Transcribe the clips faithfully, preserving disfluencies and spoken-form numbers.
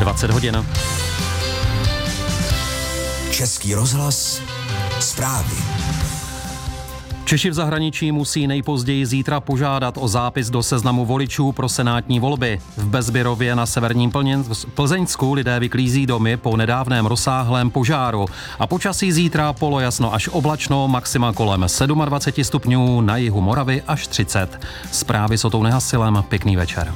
dvacet hodin. Český rozhlas, zprávy. Češi v zahraničí musí nejpozději zítra požádat o zápis do seznamu voličů pro senátní volby. V Bezběrově na severním Plzeňsku lidé vyklízí domy po nedávném rozsáhlém požáru. A počasí zítra polojasno až oblačno, maxima kolem dvacet sedm stupňů, na jihu Moravy až třicet. Zprávy s Otou Nehasilem, pěkný večer.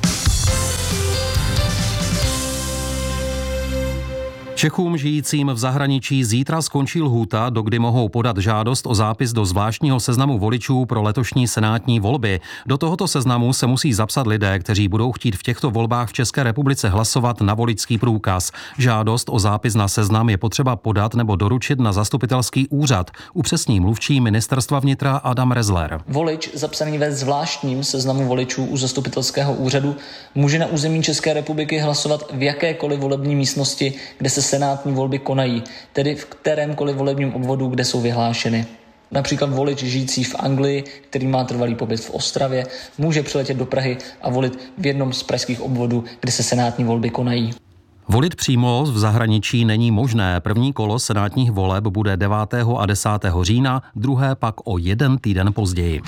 Čechům žijícím v zahraničí zítra skončí lhůta, dokdy mohou podat žádost o zápis do zvláštního seznamu voličů pro letošní senátní volby. Do tohoto seznamu se musí zapsat lidé, kteří budou chtít v těchto volbách v České republice hlasovat na voličský průkaz. Žádost o zápis na seznam je potřeba podat nebo doručit na zastupitelský úřad, upřesní mluvčí Ministerstva vnitra Adam Rezler. Volič zapsaný ve zvláštním seznamu voličů u zastupitelského úřadu může na území České republiky hlasovat v jakékoliv volební místnosti, kde se senátní volby konají, tedy v kterémkoliv volebním obvodu, kde jsou vyhlášeny. Například volič žijící v Anglii, který má trvalý pobyt v Ostravě, může přiletět do Prahy a volit v jednom z pražských obvodů, kde se senátní volby konají. Volit přímo v zahraničí není možné. První kolo senátních voleb bude devátého a desátého října, druhé pak o jeden týden později.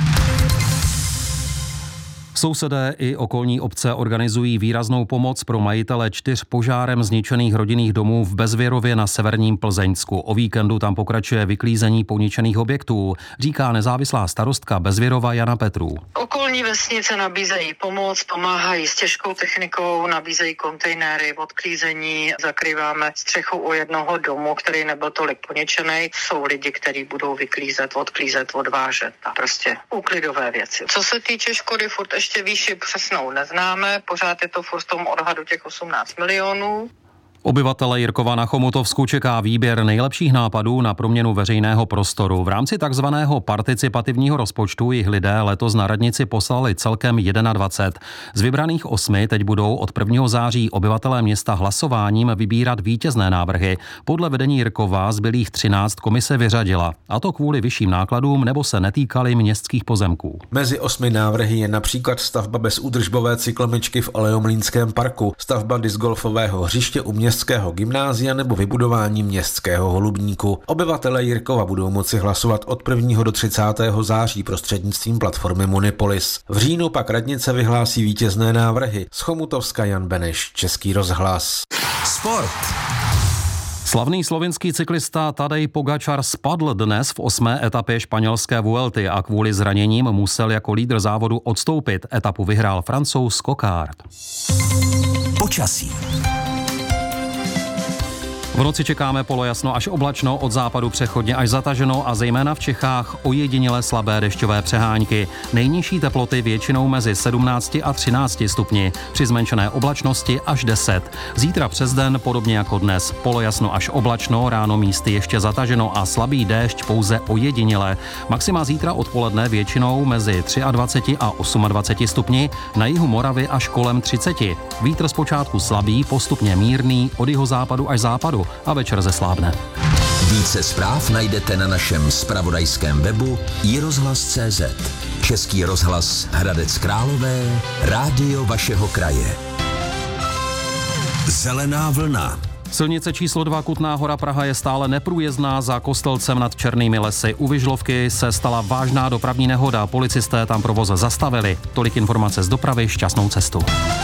Sousedé i okolní obce organizují výraznou pomoc pro majitele čtyř požárem zničených rodinných domů v Bezvěrově na severním Plzeňsku. O víkendu tam pokračuje vyklízení poničených objektů, říká nezávislá starostka Bezvěrova Jana Petrů. Okolní vesnice nabízejí pomoc, pomáhají s těžkou technikou, nabízejí kontejnery, odklízení, zakrýváme střechu u jednoho domu, který nebyl tolik poničený. Jsou lidi, kteří budou vyklízet, odklízet, odvážet a prostě úklidové věci. Co se týče škody, furt ještě Ještě výši přesnou neznáme, pořád je to furt v tom odhadu těch osmnáct milionů. Obyvatele Jirkova na Chomutovsku čeká výběr nejlepších nápadů na proměnu veřejného prostoru. V rámci takzvaného participativního rozpočtu jich lidé letos na radnici poslali celkem dvacet jedna. Z vybraných osmi teď budou od prvního září obyvatelé města hlasováním vybírat vítězné návrhy. Podle vedení Jirkova zbylých třináct komise vyřadila, a to kvůli vyšším nákladům nebo se netýkaly městských pozemků. Mezi osmi návrhy je například stavba bezúdržbové cyklomečky v Olejomlýnském parku, stavba discgolfového hřiště u městského gymnázia nebo vybudování městského holubníku. Obyvatelé Jirkova budou moci hlasovat od prvního do třicátého září prostřednictvím platformy Munipolis. V říjnu pak radnice vyhlásí vítězné návrhy. Z Chomutovska Jan Beneš, Český rozhlas. Sport. Slavný slovinský cyklista Tadej Pogačar spadl dnes v osmé etapě španělské Vuelty a kvůli zraněním musel jako lídr závodu odstoupit. Etapu vyhrál Francouz Coquard. Počasí. V noci čekáme polojasno až oblačno, od západu přechodně až zataženo a zejména v Čechách ojediněle slabé dešťové přehánky. Nejnižší teploty většinou mezi sedmnácti a třinácti stupni, při zmenšené oblačnosti až deset. Zítra přes den podobně jako dnes, polojasno až oblačno, ráno místy ještě zataženo a slabý déšť pouze ojediněle. Maxima zítra odpoledne většinou mezi dvacet tři a dvacet osm stupni, na jihu Moravy až kolem třiceti. Vítr zpočátku slabý, postupně mírný, od jihozápadu až západu a večer zeslábne. Více zpráv najdete na našem zpravodajském webu i rozhlas tečka cé zet. Český rozhlas Hradec Králové, rádio vašeho kraje. Zelená vlna. Silnice číslo dva Kutná Hora Praha je stále neprůjezdná za Kostelcem nad Černými lesy. U Vyžlovky se stala vážná dopravní nehoda, policisté tam provoz zastavili. Tolik informace z dopravy, šťastnou cestu.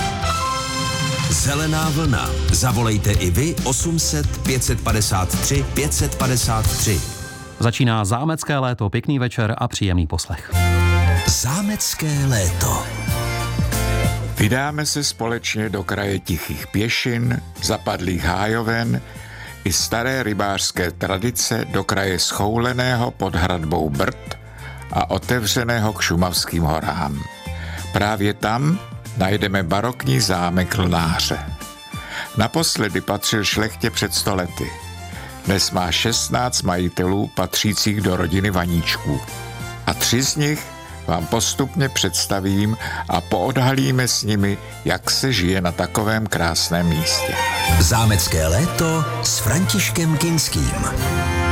Zelená vlna. Zavolejte i vy osm set pět set padesát tři pět set padesát tři. Začíná zámecké léto, pěkný večer a příjemný poslech. Zámecké léto. Vydáme se společně do kraje tichých pěšin, zapadlých hájoven i staré rybářské tradice do kraje schouleného pod hradbou Brd a otevřeného k Šumavským horám. Právě tam najdeme barokní zámek Lnáře. Naposledy patřil šlechtě před sto lety. Dnes má šestnáct majitelů patřících do rodiny Vaníčků. A tři z nich vám postupně představím a poodhalíme s nimi, jak se žije na takovém krásném místě. Zámecké léto s Františkem Kinským.